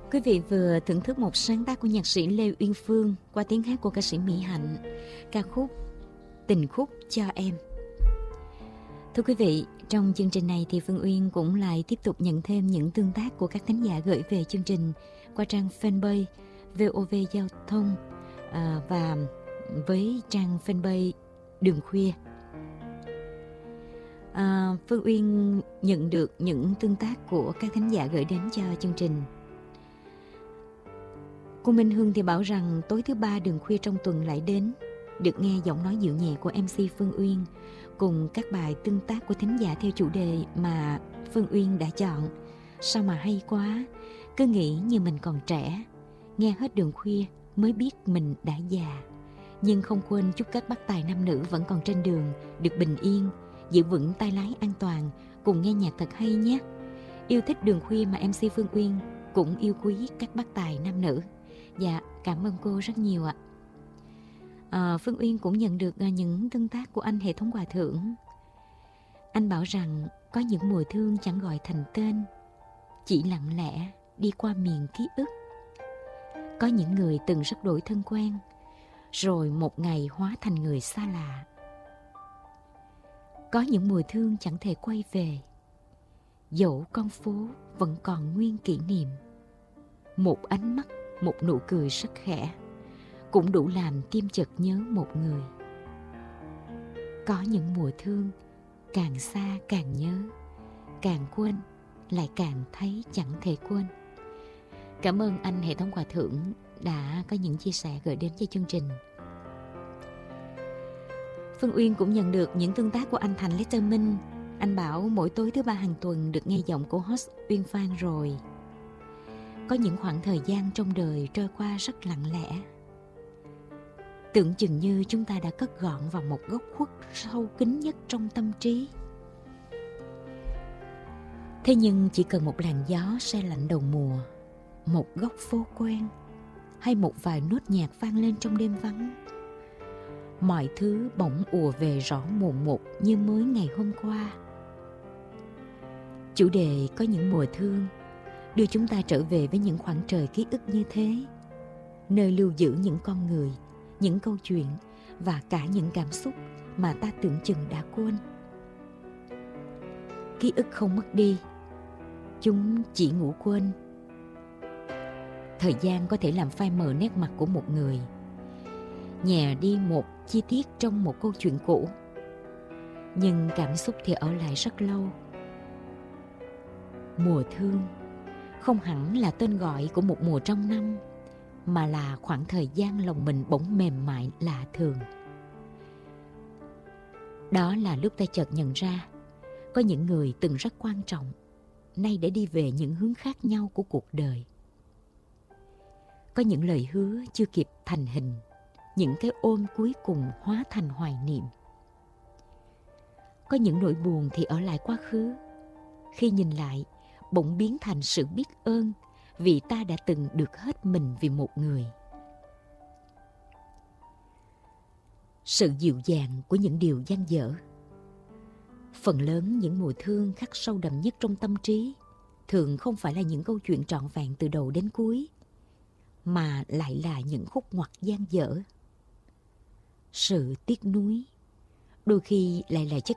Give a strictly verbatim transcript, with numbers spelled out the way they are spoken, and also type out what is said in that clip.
Quý vị vừa thưởng thức một sáng tác của nhạc sĩ Lê Uyên Phương qua tiếng hát của ca sĩ Mỹ Hạnh, ca khúc Tình Khúc Cho Em. Thưa quý vị, trong chương trình này thì Phương Uyên cũng lại tiếp tục nhận thêm những tương tác của các thính giả gửi về chương trình qua trang fanpage vê o vê Giao thông à, và với trang fanpage Đường Khuya. À, Phương Uyên nhận được những tương tác của các thính giả gửi đến cho chương trình. Cô Minh Hương thì bảo rằng tối thứ ba Đường Khuya trong tuần lại đến, được nghe giọng nói dịu nhẹ của em xê Phương Uyên cùng các bài tương tác của thính giả theo chủ đề mà Phương Uyên đã chọn. Sao mà hay quá, cứ nghĩ như mình còn trẻ, nghe hết Đường Khuya mới biết mình đã già. Nhưng không quên chúc các bác tài nam nữ vẫn còn trên đường được bình yên, giữ vững tay lái an toàn, cùng nghe nhạc thật hay nhé. Yêu thích Đường Khuya mà em xê Phương Uyên cũng yêu quý các bác tài nam nữ. Dạ, cảm ơn cô rất nhiều ạ. À, Phương Uyên cũng nhận được những tương tác của anh Hệ thống Hòa Thượng. Anh bảo rằng có những mùa thương chẳng gọi thành tên, chỉ lặng lẽ đi qua miền ký ức. Có những người từng rất đổi thân quen, rồi một ngày hóa thành người xa lạ. Có những mùa thương chẳng thể quay về, dẫu con phố vẫn còn nguyên kỷ niệm. Một ánh mắt, một nụ cười rất khẽ cũng đủ làm tim chợt nhớ một người. Có những mùa thương càng xa càng nhớ, càng quên lại càng thấy chẳng thể quên. Cảm ơn anh Hệ thống Hòa Thượng đã có những chia sẻ gửi đến cho chương trình. Phương Uyên cũng nhận được những tương tác của anh Thành Lê Tơ Minh. Anh bảo mỗi tối thứ ba hàng tuần được nghe giọng của host Uyên Phan rồi. Có những khoảng thời gian trong đời trôi qua rất lặng lẽ. Tưởng chừng như chúng ta đã cất gọn vào một góc khuất sâu kín nhất trong tâm trí. Thế nhưng chỉ cần một làn gió se lạnh đầu mùa, một góc phố quen, hay một vài nốt nhạc vang lên trong đêm vắng, mọi thứ bỗng ùa về rõ mồn một như mới ngày hôm qua. Chủ đề có những mùa thương đưa chúng ta trở về với những khoảng trời ký ức như thế, nơi lưu giữ những con người, những câu chuyện và cả những cảm xúc mà ta tưởng chừng đã quên. Ký ức không mất đi, chúng chỉ ngủ quên. Thời gian có thể làm phai mờ nét mặt của một người, nhẹ đi một chi tiết trong một câu chuyện cũ, nhưng cảm xúc thì ở lại rất lâu. Mùa thương không hẳn là tên gọi của một mùa trong năm, mà là khoảng thời gian lòng mình bỗng mềm mại lạ thường. Đó là lúc ta chợt nhận ra, có những người từng rất quan trọng, nay đã đi về những hướng khác nhau của cuộc đời. Có những lời hứa chưa kịp thành hình, những cái ôm cuối cùng hóa thành hoài niệm. Có những nỗi buồn thì ở lại quá khứ, khi nhìn lại bỗng biến thành sự biết ơn vì ta đã từng được hết mình vì một người. Sự dịu dàng của những điều dang dở. Phần lớn những mùa thương khắc sâu đậm nhất trong tâm trí thường không phải là những câu chuyện trọn vẹn từ đầu đến cuối, mà lại là những khúc ngoặt dang dở. Sự tiếc nuối đôi khi lại là chất